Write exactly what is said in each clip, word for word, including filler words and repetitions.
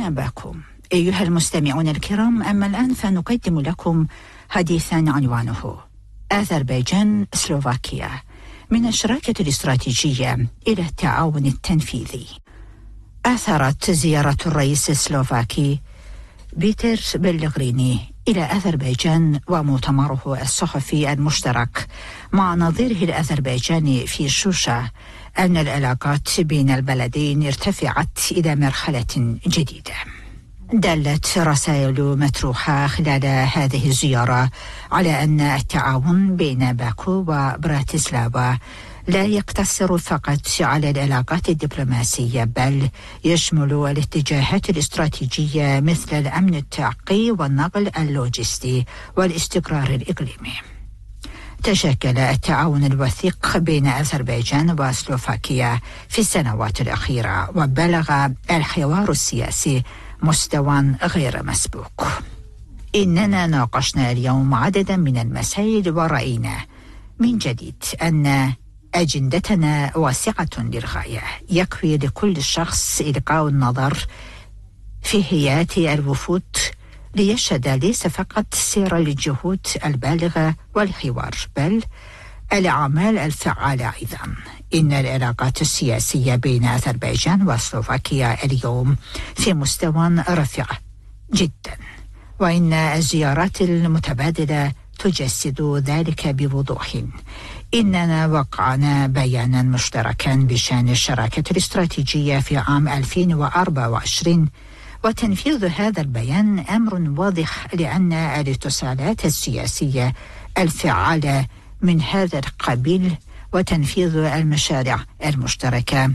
هنا باكو. أيها المستمعون الكرام، أما الآن فنقدم لكم حديثا عنوانه أذربيجان سلوفاكيا من الشراكة الاستراتيجية إلى التعاون التنفيذي. أثرت زيارة الرئيس السلوفاكي بيتر بلغريني إلى أذربيجان ومؤتمره الصحفي المشترك مع نظيره الأذربيجاني في شوشة أن العلاقات بين البلدين ارتفعت إلى مرحلة جديدة. دلت رسائل مطروحة خلال هذه الزيارة على أن التعاون بين باكو وبراتسلافا لا يقتصر فقط على العلاقات الدبلوماسية، بل يشمل الاتجاهات الاستراتيجية مثل الأمن التعقي والنقل اللوجستي والاستقرار الإقليمي. تشكل التعاون الوثيق بين أذربيجان وسلوفاكيا في السنوات الأخيرة، وبلغ الحوار السياسي مستوى غير مسبوق. إننا ناقشنا اليوم عددا من المسائل، ورأينا من جديد أن أجندتنا واسعة للغاية. يكفي لكل شخص إلقاء النظر في هيئات الوفود ليشهد ليس فقط سير الجهود البالغة والحوار، بل الأعمال الفعالة أيضا. إن العلاقات السياسية بين أذربيجان وسلوفاكيا اليوم في مستوى رفيع جدا، وإن الزيارات المتبادلة تجسد ذلك بوضوح. إننا وقعنا بيانا مشتركا بشأن الشراكة الاستراتيجية في عام ألفين وأربعة وعشرين، وتنفيذ هذا البيان أمر واضح لأن الاتصالات السياسية الفعالة من هذا القبيل وتنفيذ المشاريع المشتركة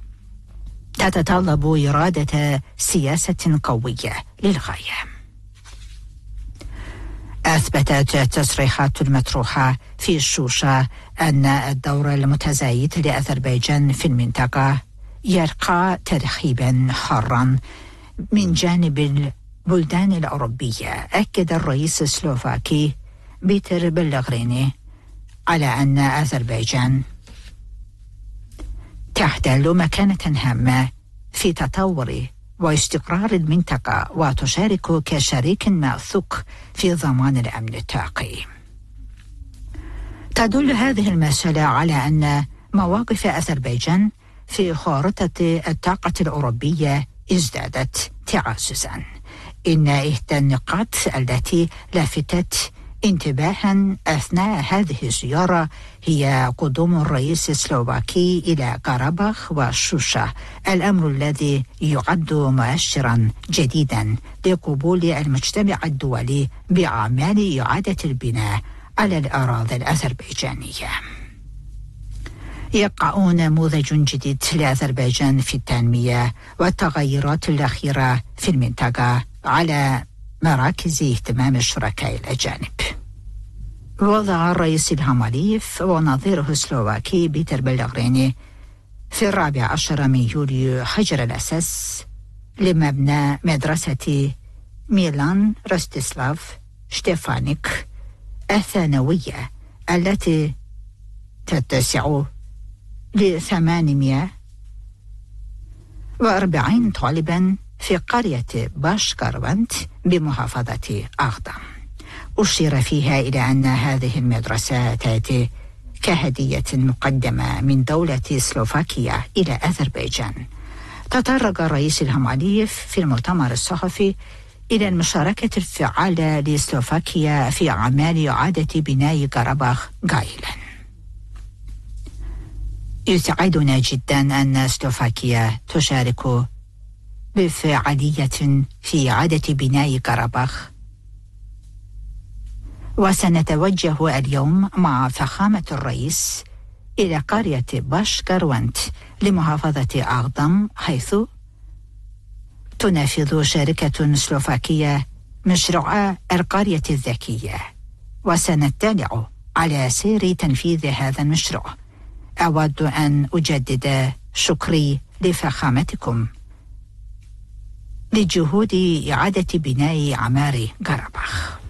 تتطلب إرادة سياسة قوية للغاية. أثبتت التصريحات المطروحة في الشوشة أن الدور المتزايد لأذربيجان في المنطقة يلقى ترحيبا حارا من جانب البلدان الأوروبية. أكد الرئيس السلوفاكي بيتر بلغريني على أن أذربيجان تحتل مكانة هامة في تطور واستقرار المنطقة، وتشارك كشريك موثوق في ضمان الأمن التعقي. تدل هذه المسألة على أن مواقف أذربيجان في خارطة الطاقة الأوروبية ازدادت تعززا. إن إحدى النقاط التي لفتت انتباها أثناء هذه الزيارة هي قدوم الرئيس السلوفاكي إلى قرباخ وشوشة، الأمر الذي يعد مؤشرا جديدا لقبول المجتمع الدولي بأعمال إعادة البناء على الأراضي الأذربيجانية. يقع نموذج جديد لأذربيجان في التنمية والتغيرات الأخيرة في المنطقة على مراكز اهتمام الشركاء الأجانب. وضع الرئيس إلهام علييف ونظيره السلوفاكي بيتر بلغريني في الرابع عشر من يوليو حجر الأساس لمبنى مدرسة ميلان روستسلاف شتيفانيك الثانوية التي تتسع لثمانمائة وأربعين طالبا في قرية باشكروانت بمحافظة أغدام. أشير فيها إلى أن هذه المدرسة تأتي كهدية مقدمة من دولة سلوفاكيا إلى أذربيجان. تطرق الرئيس إلهام علييف في المؤتمر الصحفي إلى المشاركة الفعالة لسلوفاكيا في أعمال إعادة بناء قرباخ قائلا: يسعدنا جدا أن سلوفاكيا تشارك بفعالية في إعادة بناء قرباخ، وسنتوجه اليوم مع فخامة الرئيس إلى قرية باشكروانت لمحافظة أغدام، حيث تنفذ شركة سلوفاكية مشروع القرية الذكية، وسنطلع على سير تنفيذ هذا المشروع. أود أن أجدد شكري لفخامتكم لجهود إعادة بناء عمار قرباخ.